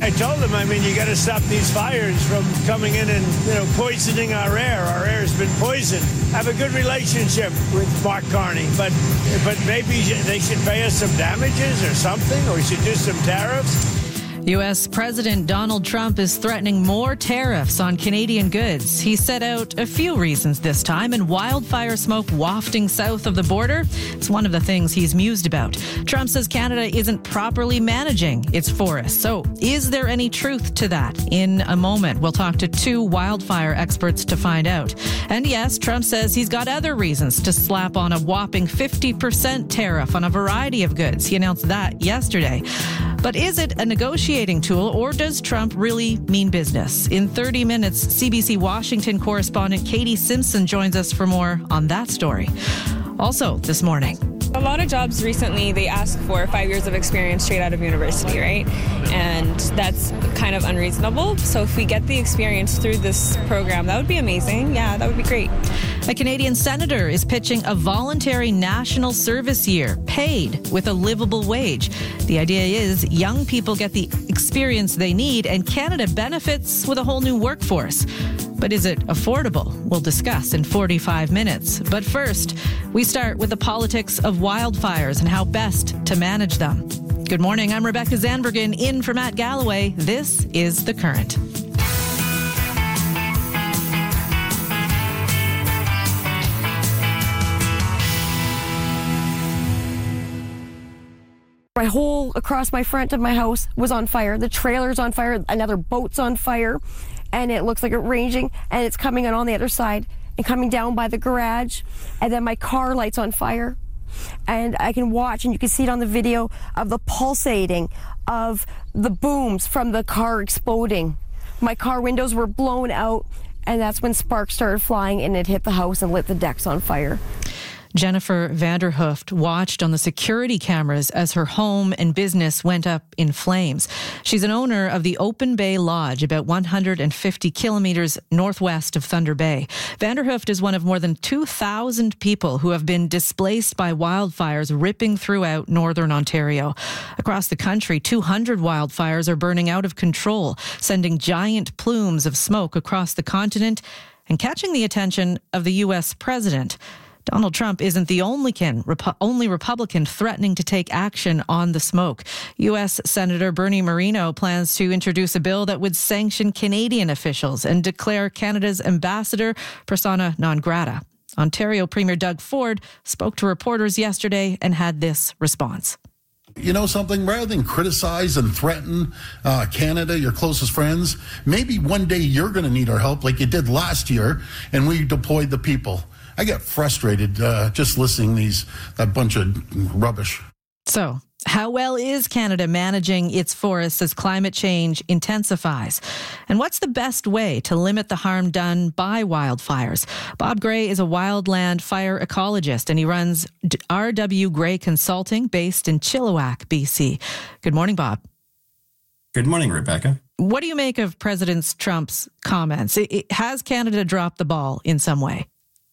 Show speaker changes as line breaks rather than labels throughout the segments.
I told them, you got to stop these fires from coming in and, poisoning our air. Our air has been poisoned. I have a good relationship with Mark Carney, but maybe they should pay us some damages or something, or we should do some tariffs.
U.S. President Donald Trump is threatening more tariffs on Canadian goods. He set out a few reasons this time, and wildfire smoke wafting south of the border is one of the things he's mused about. Trump says Canada isn't properly managing its forests. So is there any truth to that? In a moment, we'll talk to two wildfire experts to find out. And yes, Trump says he's got other reasons to slap on a whopping 50% tariff on a variety of goods. He announced that yesterday. But is it a negotiating tool, or does Trump really mean business? In 30 minutes, CBC Washington correspondent Katie Simpson joins us for more on that story. Also this morning,
a lot of jobs recently, they ask for 5 years of experience straight out of university, right? And that's kind of unreasonable. So if we get the experience through this program, that would be amazing. Yeah, that would be great.
A Canadian senator is pitching a voluntary national service year, paid with a livable wage. The idea is young people get the experience they need, and Canada benefits with a whole new workforce. But is it affordable? We'll discuss in 45 minutes. But first, we start with the politics of wildfires and how best to manage them. Good morning, I'm Rebecca Zandbergen, in for Matt Galloway. This is The Current.
My whole across my front of my house was on fire. The trailer's on fire. Another boat's on fire. And it looks like it's raging. And it's coming on the other side and coming down by the garage. And then my car light's on fire. And I can watch, and you can see it on the video, of the pulsating of the booms from the car exploding. My car windows were blown out. And that's when sparks started flying, and it hit the house and lit the decks on fire.
Jennifer Vanderhooft watched on the security cameras as her home and business went up in flames. She's an owner of the Open Bay Lodge, about 150 kilometers northwest of Thunder Bay. Vanderhooft is one of more than 2,000 people who have been displaced by wildfires ripping throughout northern Ontario. Across the country, 200 wildfires are burning out of control, sending giant plumes of smoke across the continent and catching the attention of the U.S. president. Donald Trump isn't the only Republican threatening to take action on the smoke. U.S. Senator Bernie Moreno plans to introduce a bill that would sanction Canadian officials and declare Canada's ambassador persona non grata. Ontario Premier Doug Ford spoke to reporters yesterday and had this response.
You know something? Rather than criticize and threaten Canada, your closest friends, maybe one day you're going to need our help like you did last year, and we deployed the people. I get frustrated just listening to that bunch of rubbish.
So, how well is Canada managing its forests as climate change intensifies? And what's the best way to limit the harm done by wildfires? Bob Gray is a wildland fire ecologist, and he runs R.W. Gray Consulting based in Chilliwack, BC. Good morning, Bob.
Good morning, Rebecca.
What do you make of President Trump's comments? Has Canada dropped the ball in some way?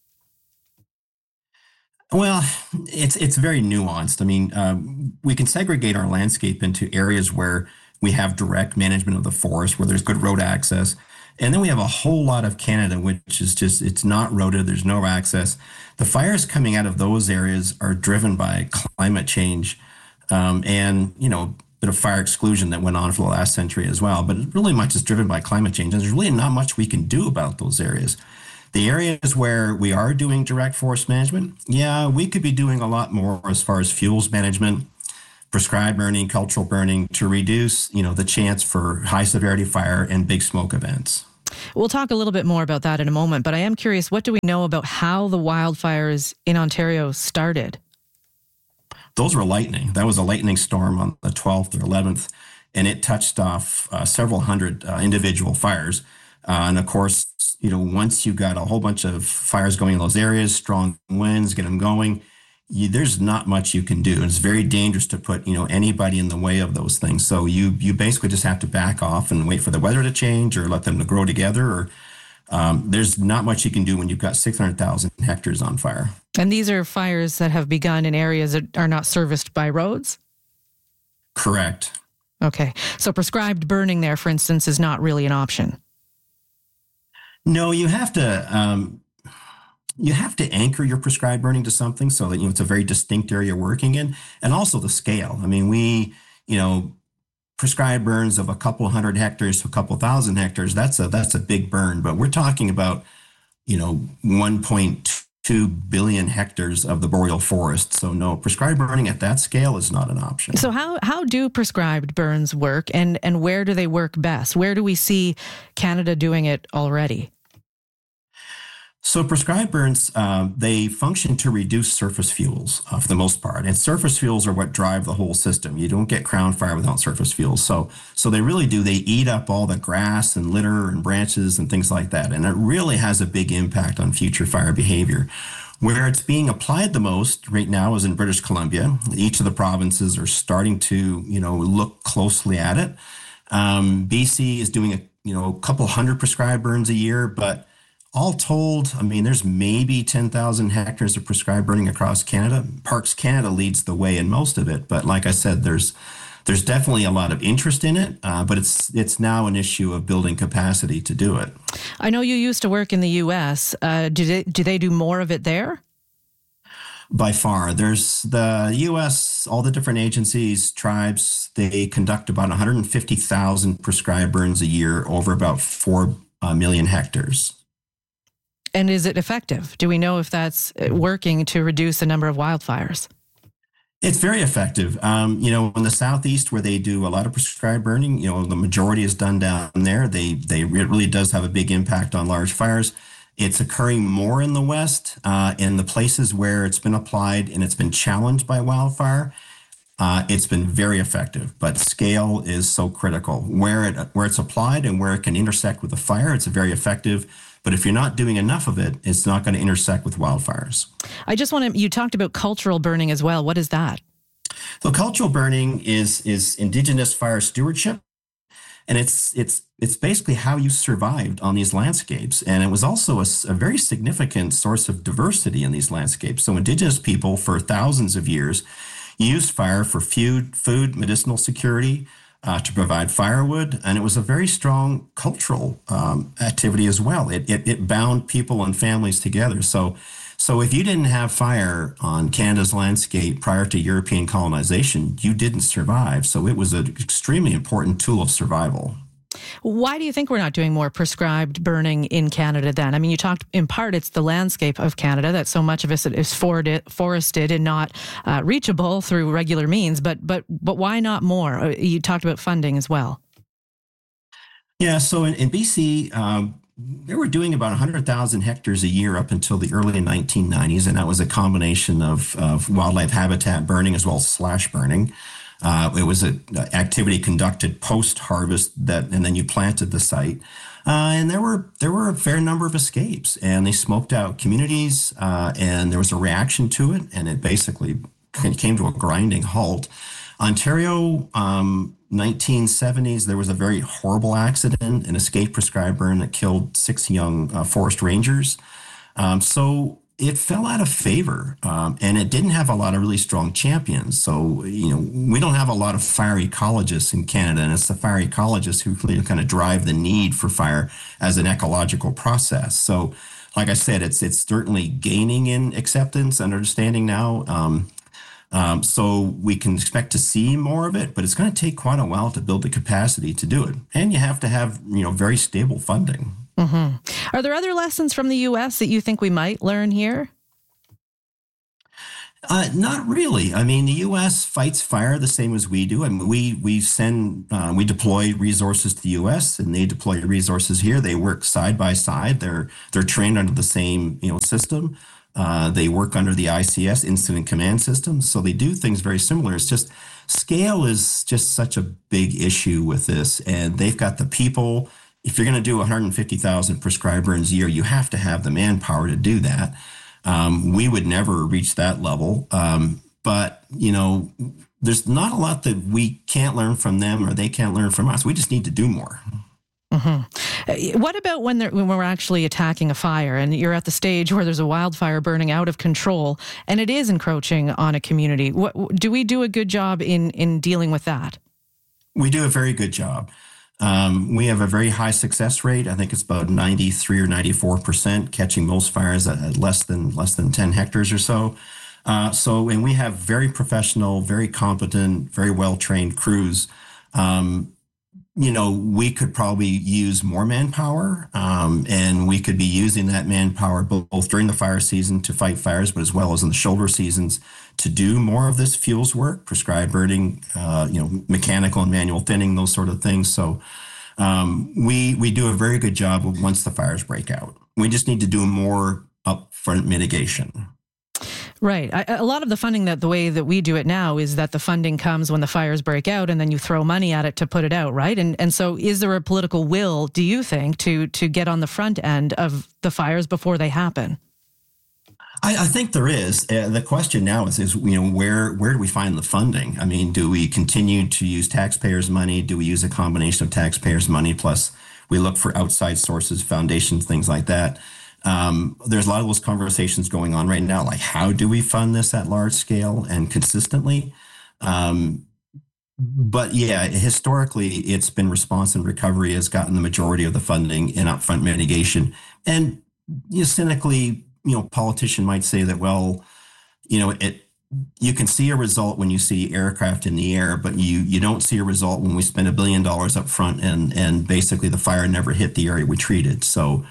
Well, it's very nuanced. I mean, we can segregate our landscape into areas where we have direct management of the forest, where there's good road access. And then we have a whole lot of Canada, which is just, it's not roaded, there's no access. The fires coming out of those areas are driven by climate change and, bit of fire exclusion that went on for the last century as well. But really much is driven by climate change. And there's really not much we can do about those areas. The areas where we are doing direct forest management, we could be doing a lot more as far as fuels management, prescribed burning, cultural burning, to reduce, the chance for high severity fire and big smoke events.
We'll talk a little bit more about that in a moment, but I am curious, what do we know about how the wildfires in Ontario started?
Those were lightning. That was a lightning storm on the 12th or 11th, and it touched off several hundred individual fires. And of course, once you got a whole bunch of fires going in those areas, strong winds, get them going, there's not much you can do. It's very dangerous to put, anybody in the way of those things. So you basically just have to back off and wait for the weather to change or let them to grow together. Or there's not much you can do when you've got 600,000 hectares on fire.
And these are fires that have begun in areas that are not serviced by roads?
Correct.
Okay. So prescribed burning there, for instance, is not really an option.
No, you have to anchor your prescribed burning to something so that it's a very distinct area working in, and also the scale. I mean, prescribed burns of a couple hundred hectares to a couple thousand hectares. That's a big burn, but we're talking about 1.2 billion hectares of the boreal forest. So no, prescribed burning at that scale is not an option.
So how do prescribed burns work, and where do they work best? Where do we see Canada doing it already?
So prescribed burns, they function to reduce surface fuels for the most part. And surface fuels are what drive the whole system. You don't get crown fire without surface fuels. So they really do. They eat up all the grass and litter and branches and things like that. And it really has a big impact on future fire behavior. Where it's being applied the most right now is in British Columbia. Each of the provinces are starting to, look closely at it. BC is doing a couple hundred prescribed burns a year, but all told, I mean, there's maybe 10,000 hectares of prescribed burning across Canada. Parks Canada leads the way in most of it, but like I said, there's definitely a lot of interest in it, but it's now an issue of building capacity to do it.
I know you used to work in the U.S. Do they do more of it there?
By far. There's the U.S., all the different agencies, tribes, they conduct about 150,000 prescribed burns a year over about 4 million hectares.
And is it effective? Do we know if that's working to reduce the number of wildfires?
It's very effective. In the Southeast where they do a lot of prescribed burning, the majority is done down there. It really does have a big impact on large fires. It's occurring more in the West, in the places where it's been applied and it's been challenged by wildfire. It's been very effective, but scale is so critical. Where it's applied and where it can intersect with the fire, it's very effective. But if you're not doing enough of it, it's not going to intersect with wildfires.
You talked about cultural burning as well. What is that?
So cultural burning is Indigenous fire stewardship. And it's basically how you survived on these landscapes. And it was also a very significant source of diversity in these landscapes. So Indigenous people for thousands of years used fire for food, medicinal security, to provide firewood, and it was a very strong cultural activity as well. It bound people and families together. So if you didn't have fire on Canada's landscape prior to European colonization, you didn't survive. So it was an extremely important tool of survival.
Why do you think we're not doing more prescribed burning in Canada then? I mean, you talked, in part, it's the landscape of Canada that so much of it is forested and not reachable through regular means. But why not more? You talked about funding as well.
Yeah, so in BC, they were doing about 100,000 hectares a year up until the early 1990s, and that was a combination of wildlife habitat burning as well as slash burning. It was an activity conducted post-harvest and then you planted the site. And there were a fair number of escapes, and they smoked out communities, and there was a reaction to it, and it basically came to a grinding halt. Ontario, 1970s, there was a very horrible accident, an escape prescribed burn that killed 6 young forest rangers. So it fell out of favor, and it didn't have a lot of really strong champions. So, we don't have a lot of fire ecologists in Canada, and it's the fire ecologists who really kind of drive the need for fire as an ecological process. So, like I said, it's certainly gaining in acceptance and understanding now. So we can expect to see more of it, but it's going to take quite a while to build the capacity to do it. And you have to have, very stable funding.
Mm-hmm. Are there other lessons from the U.S. that you think we might learn here?
Not really. I mean, the U.S. fights fire the same as we do. I mean, we deploy resources to the U.S. and they deploy resources here. They work side by side. They're trained under the same system. They work under the ICS, Incident Command System. So they do things very similar. It's just scale is just such a big issue with this, and they've got the people. If you're going to do 150,000 prescribed burns a year, you have to have the manpower to do that. We would never reach that level. But, there's not a lot that we can't learn from them or they can't learn from us. We just need to do more.
Mm-hmm. What about when we're actually attacking a fire and you're at the stage where there's a wildfire burning out of control and it is encroaching on a community? Do we do a good job in dealing with that?
We do a very good job. We have a very high success rate. I think it's about 93 or 94% catching most fires at less than 10 hectares or so. And we have very professional, very competent, very well-trained crews. We could probably use more manpower, and we could be using that manpower both during the fire season to fight fires, but as well as in the shoulder seasons to do more of this fuels work, prescribed burning, mechanical and manual thinning, those sort of things. So we do a very good job once the fires break out. We just need to do more upfront mitigation.
Right. A lot of the funding, the way that we do it now is that the funding comes when the fires break out and then you throw money at it to put it out, right? And so is there a political will, do you think, to get on the front end of the fires before they happen?
I think there is. The question now is where do we find the funding? I mean, do we continue to use taxpayers' money? Do we use a combination of taxpayers' money plus we look for outside sources, foundations, things like that? There's a lot of those conversations going on right now, like how do we fund this at large scale and consistently? But yeah, historically, it's been response and recovery has gotten the majority of the funding in upfront mitigation. And cynically, politician might say that, well, you can see a result when you see aircraft in the air, but you don't see a result when we spend $1 billion up front and basically the fire never hit the area we treated. So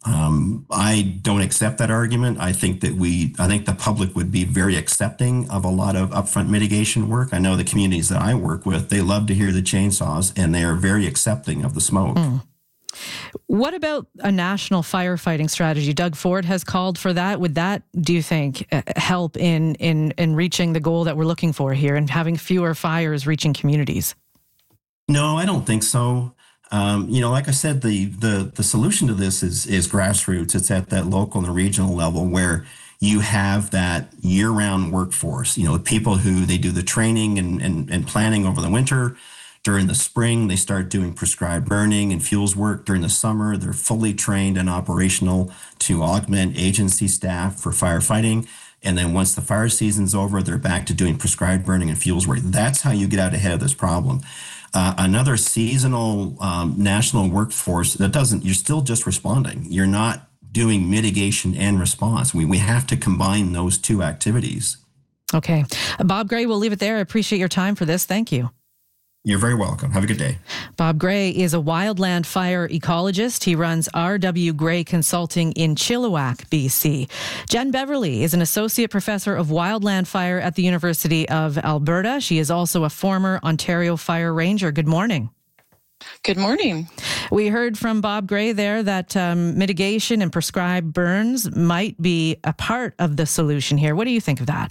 I don't accept that argument. I think the public would be very accepting of a lot of upfront mitigation work. I know the communities that I work with, they love to hear the chainsaws and they are very accepting of the smoke.
What about a national firefighting strategy? Doug Ford has called for that. Would that, do you think, help in reaching the goal that we're looking for here and having fewer fires reaching communities?
No, I don't think so. Like I said, the solution to this is grassroots. It's at that local and regional level where you have that year-round workforce. People who they do the training and planning over the winter. During the spring, they start doing prescribed burning and fuels work. During the summer, they're fully trained and operational to augment agency staff for firefighting. And then once the fire season's over, they're back to doing prescribed burning and fuels work. That's how you get out ahead of this problem. Another seasonal national workforce you're still just responding. You're not doing mitigation and response. We have to combine those two activities. Okay.
Bob Gray, we'll leave it there. I appreciate your time for this. Thank you.
You're very welcome. Have a good day.
Bob Gray is a wildland fire ecologist. He runs R.W. Gray Consulting in Chilliwack, BC. Jen Beverly is an associate professor of wildland fire at the University of Alberta. She is also a former Ontario Fire Ranger. Good morning.
Good morning.
We heard from Bob Gray there that mitigation and prescribed burns might be a part of the solution here. What do you think of that?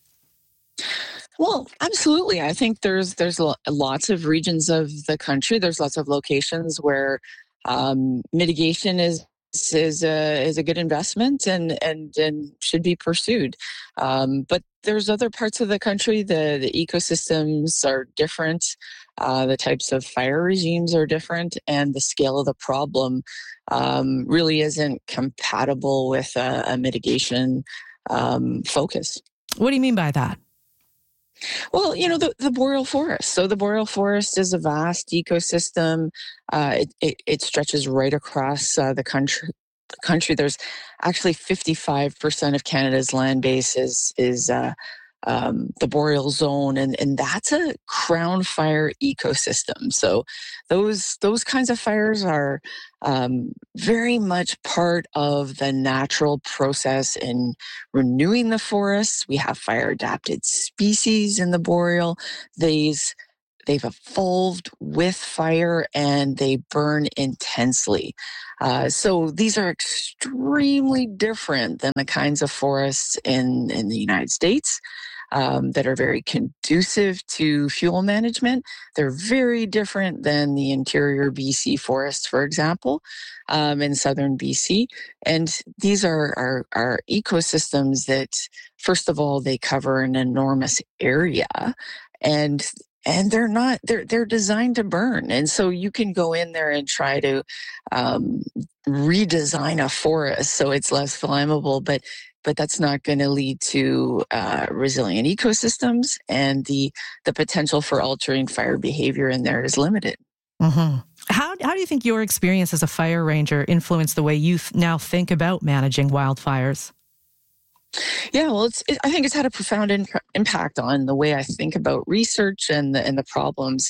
Well, absolutely. I think there's lots of regions of the country. There's lots of locations where mitigation is a good investment and should be pursued. But there's other parts of the country. The ecosystems are different. The types of fire regimes are different, and the scale of the problem really isn't compatible with a mitigation focus.
What do you mean by that?
Well, the boreal forest. So the boreal forest is a vast ecosystem. It stretches right across the country. There's actually 55% of Canada's land base is the boreal zone, and that's a crown fire ecosystem. So those kinds of fires are very much part of the natural process in renewing the forests. We have fire adapted species in the boreal. They've evolved with fire and they burn intensely. So these are extremely different than the kinds of forests in the United States that are very conducive to fuel management. They're very different than the interior BC forest, for example, in southern BC. And these are ecosystems that, first of all, they cover an enormous area, and they're designed to burn. And so you can go in there and try to redesign a forest so it's less flammable, but but that's not going to lead to resilient ecosystems, and the potential for altering fire behavior in there is limited.
Mm-hmm. How do you think your experience as a fire ranger influenced the way you now think about managing wildfires?
Yeah, well, I think it's had a profound impact on the way I think about research and the problems.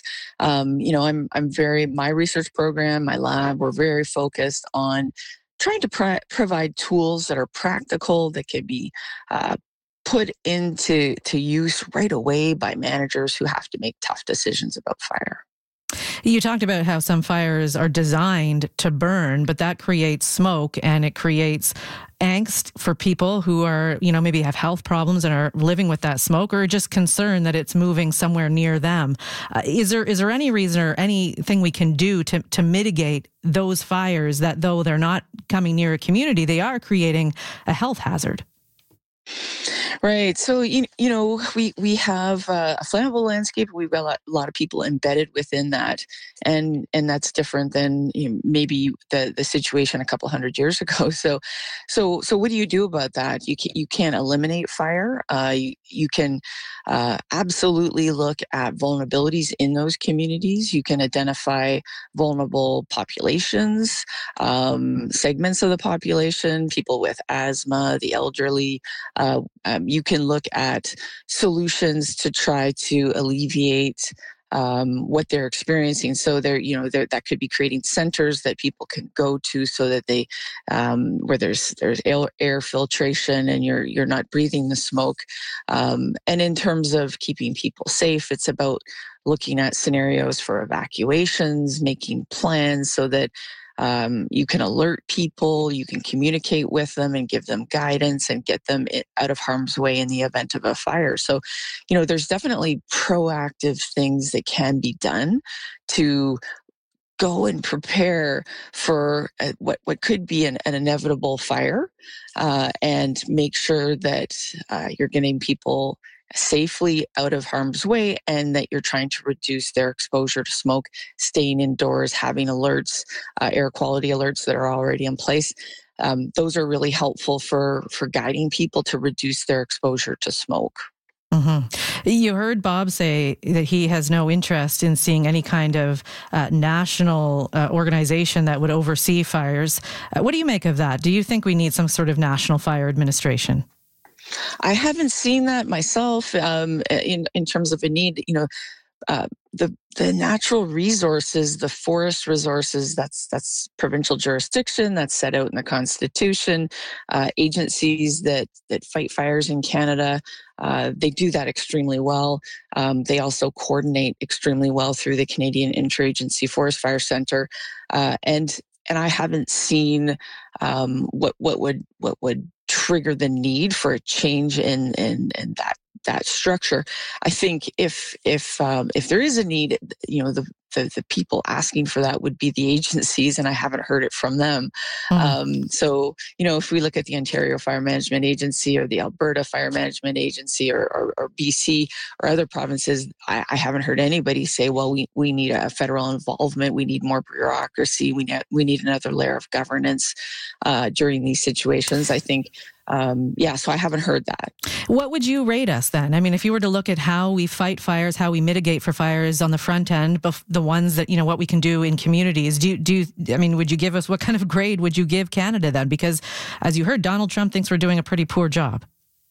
My research program, my lab, we're very focused on trying to provide tools that are practical, that can be put into use right away by managers who have to make tough decisions about fire.
You talked about how some fires are designed to burn, but that creates smoke and it creates angst for people who are, maybe have health problems and are living with that smoke, or just concerned that it's moving somewhere near them. Is there any reason or anything we can do to mitigate those fires that, though they're not coming near a community, they are creating a health hazard?
Right. So, we have a flammable landscape. We've got a lot of people embedded within that. And that's different than maybe the situation a couple hundred years ago. So what do you do about that? You can't eliminate fire. You can absolutely look at vulnerabilities in those communities. You can identify vulnerable populations, segments of the population, people with asthma, the elderly. You can look at solutions to try to alleviate what they're experiencing. So that could be creating centers that people can go to, so that they where there's air filtration and you're not breathing the smoke. And in terms of keeping people safe, it's about looking at scenarios for evacuations, making plans so that you can alert people, you can communicate with them and give them guidance and get them out of harm's way in the event of a fire. So, there's definitely proactive things that can be done to go and prepare for what could be an inevitable fire, and make sure that you're getting people safely out of harm's way, and that you're trying to reduce their exposure to smoke, staying indoors, having alerts, air quality alerts that are already in place. Those are really helpful for guiding people to reduce their exposure to smoke.
Mm-hmm. You heard Bob say that he has no interest in seeing any kind of national organization that would oversee fires. What do you make of that? Do you think we need some sort of national fire administration?
I haven't seen that myself in terms of a need. The natural resources, the forest resources, that's provincial jurisdiction, that's set out in the Constitution. Agencies that fight fires in Canada, they do that extremely well. They also coordinate extremely well through the Canadian Interagency Forest Fire Centre, and I haven't seen what would trigger the need for a change in that structure. I think if there is a need, the people asking for that would be the agencies, and I haven't heard it from them. So if we look at the Ontario Fire Management Agency or the Alberta Fire Management Agency or BC or other provinces, I haven't heard anybody say, well, we need a federal involvement, we need more bureaucracy, we need another layer of governance during these situations. I think so I haven't heard that.
What would you rate us then? I mean, if you were to look at how we fight fires, how we mitigate for fires on the front end, the ones that, what we can do in communities, would you give us, what kind of grade would you give Canada then? Because as you heard, Donald Trump thinks we're doing a pretty poor job.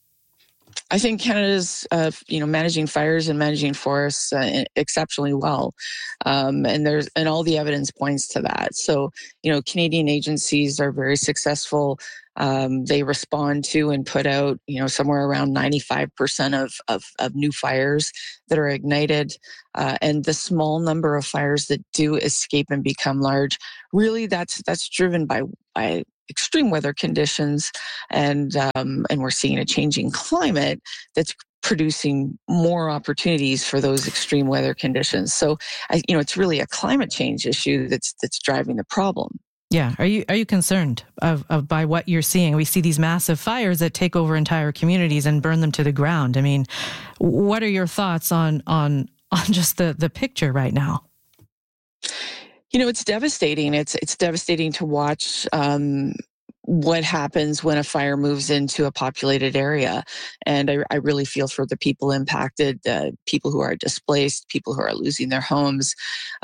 I think Canada's, managing fires and managing forests exceptionally well, and all the evidence points to that. So, Canadian agencies are very successful. They respond to and put out, somewhere around 95% of new fires that are ignited, and the small number of fires that do escape and become large. Really, that's driven by extreme weather conditions, and we're seeing a changing climate that's producing more opportunities for those extreme weather conditions. So, it's really a climate change issue that's driving the problem.
Yeah. Are you concerned by what you're seeing? We see these massive fires that take over entire communities and burn them to the ground. I mean, what are your thoughts on just the picture right now?
It's devastating. It's devastating to watch what happens when a fire moves into a populated area. And I really feel for the people impacted, people who are displaced, people who are losing their homes.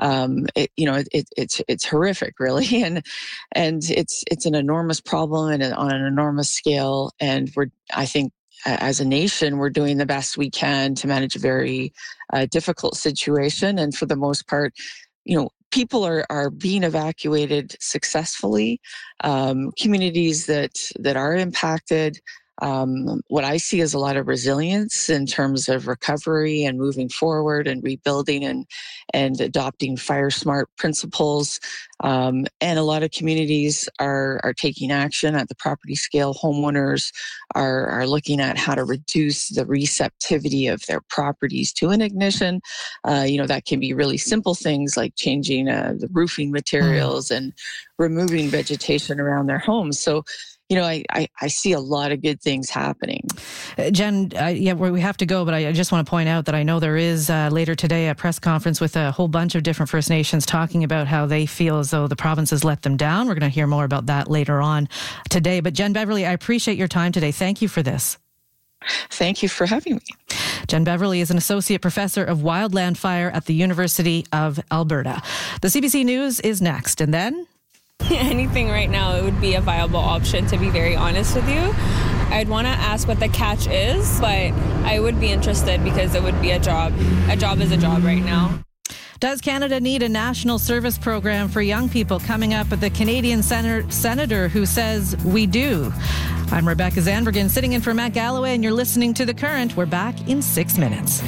It's horrific, really, and it's an enormous problem and on an enormous scale. And I think as a nation, we're doing the best we can to manage a very difficult situation. And for the most part, people are being evacuated successfully. Communities that are impacted, what I see is a lot of resilience in terms of recovery and moving forward and rebuilding and adopting fire smart principles. And a lot of communities are taking action at the property scale. Homeowners are looking at how to reduce the receptivity of their properties to an ignition. That can be really simple things like changing the roofing materials and removing vegetation around their homes. So, I see a lot of good things happening.
Jen, we have to go, but I just want to point out that I know there is later today a press conference with a whole bunch of different First Nations talking about how they feel as though the province has let them down. We're going to hear more about that later on today. But Jen Beverly, I appreciate your time today. Thank you for this.
Thank you for having me.
Jen Beverly is an associate professor of wildland fire at the University of Alberta. The CBC News is next, and then...
Anything right now, it would be a viable option, to be very honest with you. I'd want to ask what the catch is, but I would be interested because it would be a job. A job is a job right now.
Does Canada need a national service program for young people? Coming up with the Canadian senator who says we do. I'm Rebecca Zandbergen, sitting in for Matt Galloway, and you're listening to The Current. We're back in 6 minutes.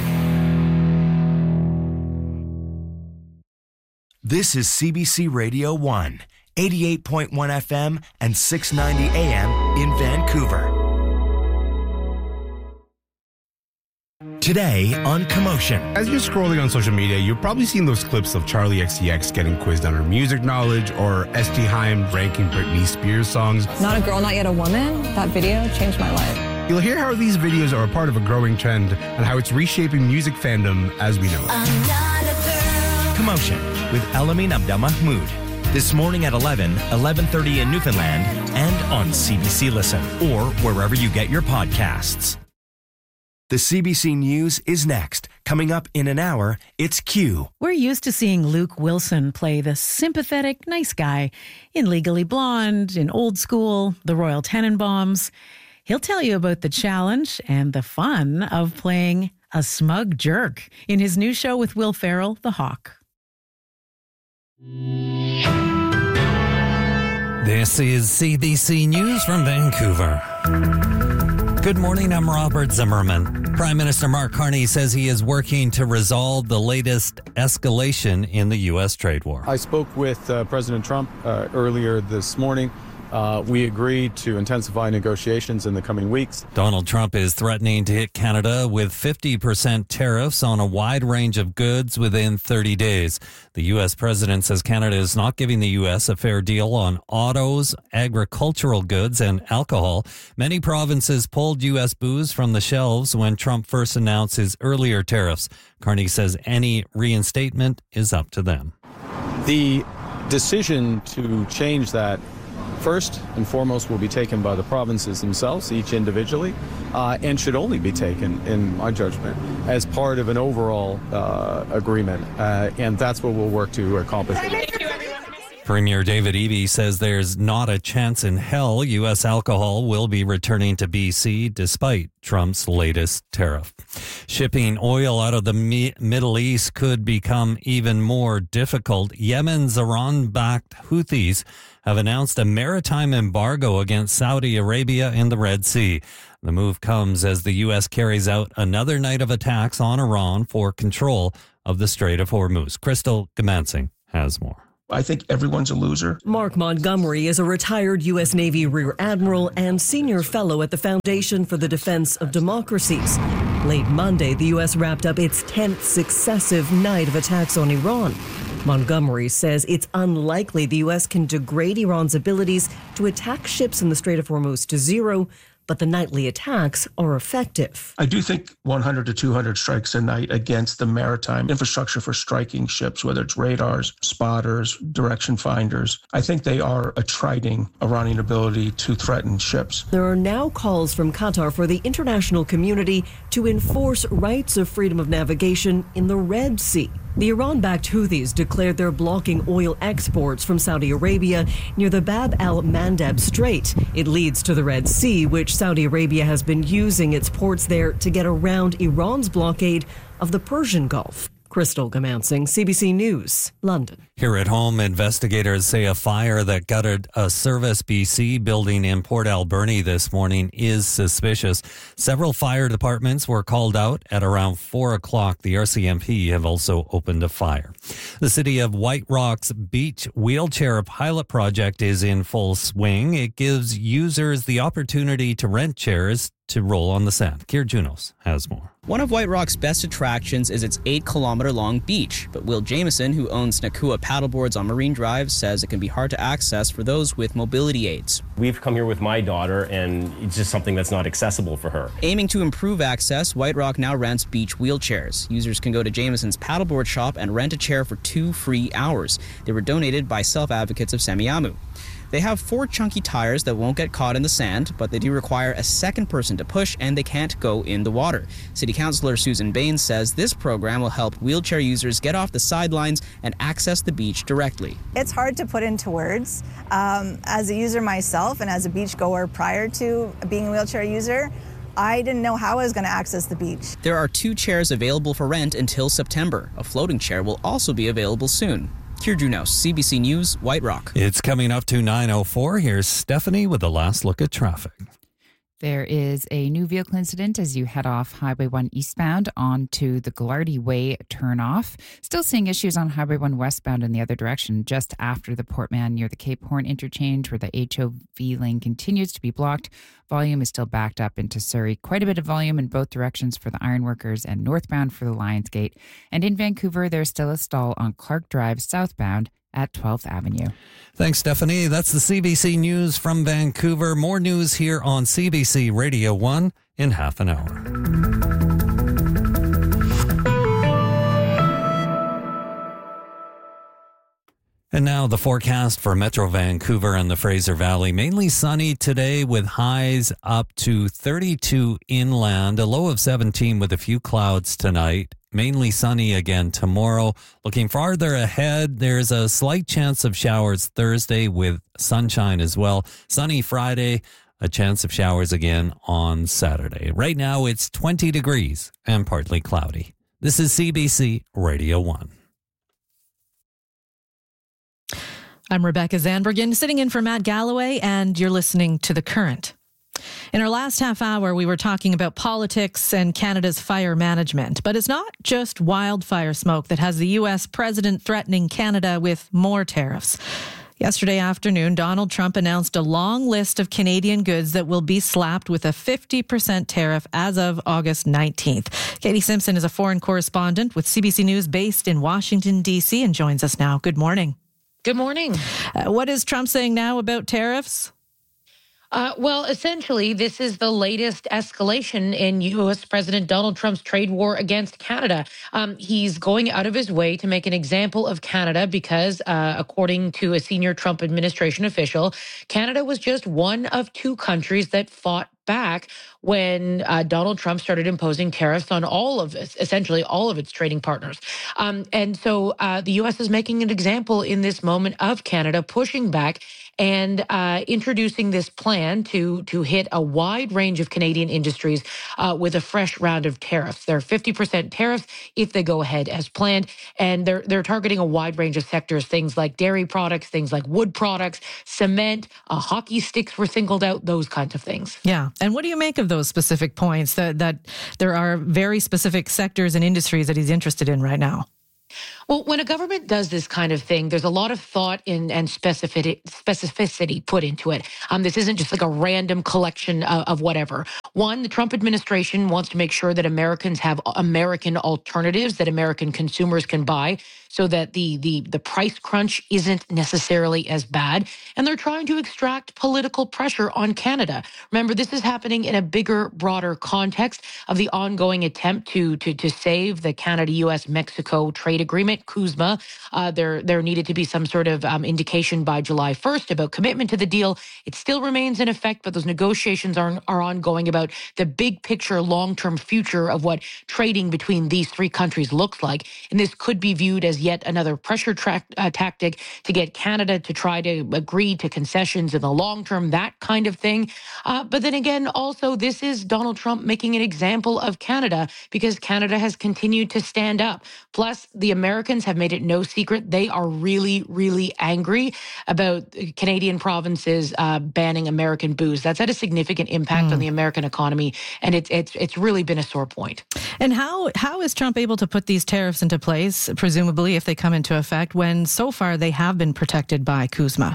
This is CBC Radio 1. 88.1 FM and 690 AM in Vancouver. Today on Commotion.
As you're scrolling on social media, you've probably seen those clips of Charlie XCX getting quizzed on her music knowledge or ST Haim ranking Britney Spears songs.
Not a girl, not yet a woman. That video changed my life.
You'll hear how these videos are a part of a growing trend and how it's reshaping music fandom as we know it.
I'm not a girl.
Commotion with Elamin Abdelmahmoud. This morning at 11:30 in Newfoundland, and on CBC Listen, or wherever you get your podcasts. The CBC News is next. Coming up in an hour, it's Q.
We're used to seeing Luke Wilson play the sympathetic, nice guy in Legally Blonde, in Old School, The Royal Tenenbaums. He'll tell you about the challenge and the fun of playing a smug jerk in his new show with Will Ferrell, The Hawk.
This is CBC News from Vancouver. Good morning, I'm Robert Zimmerman. Prime Minister Mark Carney says he is working to resolve the latest escalation in the U.S. trade war.
I spoke with President Trump earlier this morning. We agreed to intensify negotiations in the coming weeks.
Donald Trump is threatening to hit Canada with 50% tariffs on a wide range of goods within 30 days. The U.S. president says Canada is not giving the U.S. a fair deal on autos, agricultural goods, and alcohol. Many provinces pulled U.S. booze from the shelves when Trump first announced his earlier tariffs. Carney says any reinstatement is up to them.
The decision to change that first and foremost will be taken by the provinces themselves, each individually, and should only be taken, in my judgment, as part of an overall agreement. And that's what we'll work to accomplish.
Premier David Eby says there's not a chance in hell U.S. alcohol will be returning to BC despite Trump's latest tariff. Shipping oil out of the Middle East could become even more difficult. Yemen's Iran-backed Houthis have announced a maritime embargo against Saudi Arabia in the Red Sea. The move comes as the U.S. carries out another night of attacks on Iran for control of the Strait of Hormuz. Crystal Gamansing has more.
I think everyone's a loser.
Mark Montgomery is a retired U.S. Navy Rear Admiral and senior fellow at the Foundation for the Defense of Democracies. Late Monday, the U.S. wrapped up its 10th successive night of attacks on Iran. Montgomery says it's unlikely the U.S. can degrade Iran's abilities to attack ships in the Strait of Hormuz to zero, but the nightly attacks are effective.
I do think 100 to 200 strikes a night against the maritime infrastructure for striking ships, whether it's radars, spotters, direction finders. I think they are attriting Iranian ability to threaten ships.
There are now calls from Qatar for the international community to enforce rights of freedom of navigation in the Red Sea. The Iran-backed Houthis declared they're blocking oil exports from Saudi Arabia near the Bab al-Mandab Strait. It leads to the Red Sea, which Saudi Arabia has been using its ports there to get around Iran's blockade of the Persian Gulf. Crystal Gamansing, CBC News, London.
Here at home, investigators say a fire that gutted a Service BC building in Port Alberni this morning is suspicious. Several fire departments were called out at around 4 o'clock. The RCMP have also opened a fire. The City of White Rock's Beach Wheelchair Pilot Project is in full swing. It gives users the opportunity to rent chairs to roll on the sand. Kier Junos has more.
One of White Rock's best attractions is its 8-kilometer-long beach, but Will Jameson, who owns Nakua Paddleboards on Marine Drive, says it can be hard to access for those with mobility aids.
We've come here with my daughter, and it's just something that's not accessible for her.
Aiming to improve access, White Rock now rents beach wheelchairs. Users can go to Jameson's paddleboard shop and rent a chair for 2 free hours. They were donated by self-advocates of Semiahmoo. They have 4 chunky tires that won't get caught in the sand, but they do require a second person to push, and they can't go in the water. City Councillor Susan Baines says this program will help wheelchair users get off the sidelines and access the beach directly.
It's hard to put into words. As a user myself and as a beachgoer prior to being a wheelchair user, I didn't know how I was going to access the beach.
There are 2 chairs available for rent until September. A floating chair will also be available soon. Kier Junos, CBC News, White Rock.
It's coming up to 9:04. Here's Stephanie with a last look at traffic.
There is a new vehicle incident as you head off Highway 1 eastbound onto the Glardy Way turnoff. Still seeing issues on Highway 1 westbound in the other direction, just after the Portman near the Cape Horn interchange, where the HOV lane continues to be blocked. Volume is still backed up into Surrey. Quite a bit of volume in both directions for the Ironworkers and northbound for the Lionsgate. And in Vancouver, there's still a stall on Clark Drive southbound at 12th Avenue.
Thanks, Stephanie. That's the CBC News from Vancouver. More news here on CBC Radio 1 in half an hour. And now the forecast for Metro Vancouver and the Fraser Valley. Mainly sunny today with highs up to 32 inland, a low of 17 with a few clouds tonight. Mainly sunny again tomorrow. Looking farther ahead, there's a slight chance of showers Thursday with sunshine as well. Sunny Friday, a chance of showers again on Saturday. Right now it's 20 degrees and partly cloudy. This is CBC Radio 1.
I'm Rebecca Zandbergen, sitting in for Matt Galloway, and you're listening to The Current. In our last half hour, we were talking about politics and Canada's fire management. But it's not just wildfire smoke that has the U.S. president threatening Canada with more tariffs. Yesterday afternoon, Donald Trump announced a long list of Canadian goods that will be slapped with a 50% tariff as of August 19th. Katie Simpson is a foreign correspondent with CBC News based in Washington, D.C. and joins us now. Good morning.
Good morning.
What is Trump saying now about tariffs?
Well, essentially, this is the latest escalation in U.S. President Donald Trump's trade war against Canada. He's going out of his way to make an example of Canada because, according to a senior Trump administration official, Canada was just one of 2 countries that fought back when Donald Trump started imposing tariffs on essentially all of its trading partners. And so the U.S. is making an example in this moment of Canada pushing back and introducing this plan to hit a wide range of Canadian industries with a fresh round of tariffs. There are 50% tariffs if they go ahead as planned, and they're targeting a wide range of sectors, things like dairy products, things like wood products, cement, hockey sticks were singled out, those kinds of things.
Yeah. And what do you make of those specific points that there are very specific sectors and industries that he's interested in right now?
Well, when a government does this kind of thing, there's a lot of thought and specificity put into it. This isn't just like a random collection of whatever. One, the Trump administration wants to make sure that Americans have American alternatives that American consumers can buy, so that the price crunch isn't necessarily as bad. And they're trying to extract political pressure on Canada. Remember, this is happening in a bigger, broader context of the ongoing attempt to save the Canada-U.S.-Mexico trade agreement, CUSMA. There needed to be some sort of indication by July 1st about commitment to the deal. It still remains in effect, but those negotiations are ongoing about the big picture, long-term future of what trading between these three countries looks like. And this could be viewed as yet another pressure tactic to get Canada to try to agree to concessions in the long term, that kind of thing. But then again, also, this is Donald Trump making an example of Canada, because Canada has continued to stand up. Plus, the Americans have made it no secret they are really, really angry about Canadian provinces banning American booze. That's had a significant impact on the American economy, and it's really been a sore point.
And how is Trump able to put these tariffs into place, presumably if they come into effect, when so far they have been protected by CUSMA?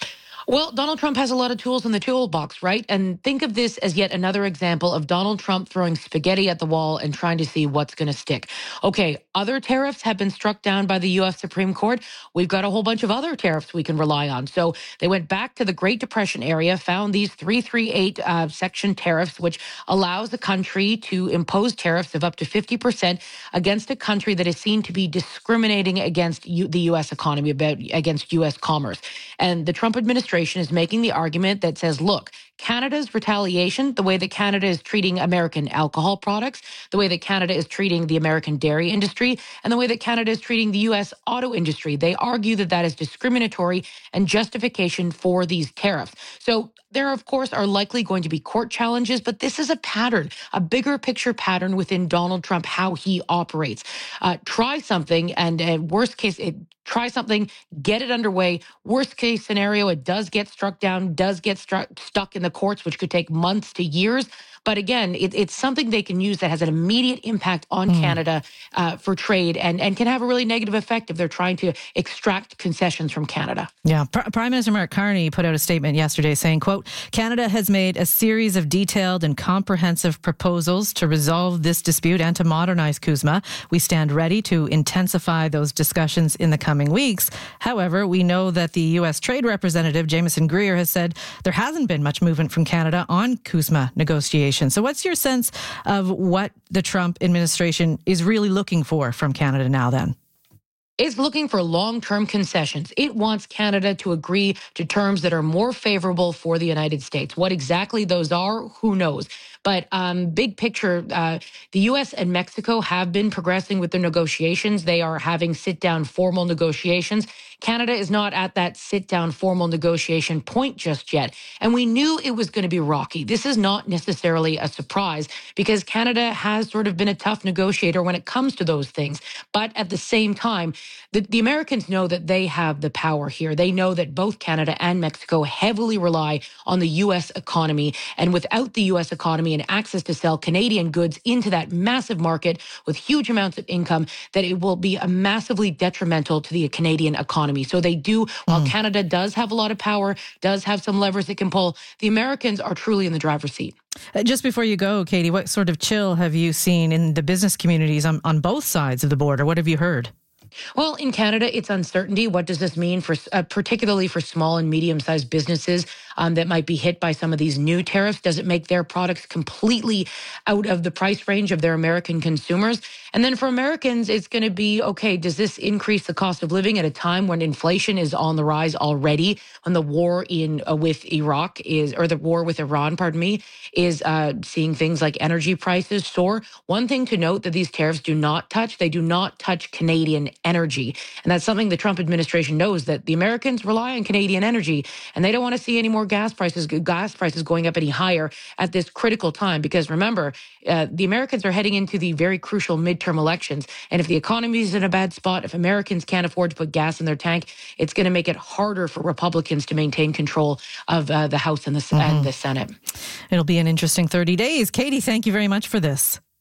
Well, Donald Trump has a lot of tools in the toolbox, right? And think of this as yet another example of Donald Trump throwing spaghetti at the wall and trying to see what's going to stick. Okay, other tariffs have been struck down by the U.S. Supreme Court. We've got a whole bunch of other tariffs we can rely on. So they went back to the Great Depression era, found these 338 section tariffs, which allows the country to impose tariffs of up to 50% against a country that is seen to be discriminating against the U.S. economy, against U.S. commerce. And the Trump administration is making the argument that says, look, Canada's retaliation, the way that Canada is treating American alcohol products, the way that Canada is treating the American dairy industry, and the way that Canada is treating the U.S. auto industry, they argue that that is discriminatory and justification for these tariffs. So there, of course, are likely going to be court challenges, but this is a pattern, a bigger picture pattern within Donald Trump, how he operates. Try something, and worst case, try something, get it underway. Worst case scenario, it does get struck down, does get stuck in the courts, which could take months to years. But again, it's something they can use that has an immediate impact on Canada for trade and can have a really negative effect if they're trying to extract concessions from Canada.
Yeah. Prime Minister Mark Carney put out a statement yesterday saying, quote, Canada has made a series of detailed and comprehensive proposals to resolve this dispute and to modernize CUSMA. We stand ready to intensify those discussions in the coming weeks. However, we know that the U.S. Trade Representative, Jameson Greer, has said there hasn't been much movement from Canada on CUSMA negotiations. So what's your sense of what the Trump administration is really looking for from Canada now then?
It's looking for long-term concessions. It wants Canada to agree to terms that are more favorable for the United States. What exactly those are, who knows? But big picture, the U.S. and Mexico have been progressing with their negotiations. They are having sit-down formal negotiations. Canada is not at that sit-down formal negotiation point just yet. And we knew it was going to be rocky. This is not necessarily a surprise because Canada has sort of been a tough negotiator when it comes to those things. But at the same time, the Americans know that they have the power here. They know that both Canada and Mexico heavily rely on the U.S. economy. And without the U.S. economy and access to sell Canadian goods into that massive market with huge amounts of income, that it will be massively detrimental to the Canadian economy. So they do, while Canada does have a lot of power, does have some levers it can pull, the Americans are truly in the driver's seat.
Just before you go, Katie, what sort of chill have you seen in the business communities on both sides of the border? What have you heard?
Well, in Canada, it's uncertainty. What does this mean for particularly for small and medium-sized businesses that might be hit by some of these new tariffs? Does it make their products completely out of the price range of their American consumers? And then for Americans, it's going to be, okay, does this increase the cost of living at a time when inflation is on the rise already, when the war with Iraq is, or the war with Iran, pardon me, is seeing things like energy prices soar? One thing to note that these tariffs do not touch, they do not touch Canadian energy. And that's something the Trump administration knows, that the Americans rely on Canadian energy and they don't want to see any more gas prices going up any higher at this critical time. Because remember, the Americans are heading into the very crucial midterm elections. And if the economy is in a bad spot, if Americans can't afford to put gas in their tank, it's going to make it harder for Republicans to maintain control of the House and the Senate.
It'll be an interesting 30 days. Katie, thank you very much for this.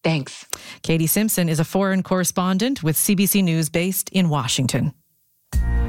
Thanks.
Katie Simpson is a foreign correspondent with CBC News based in Washington.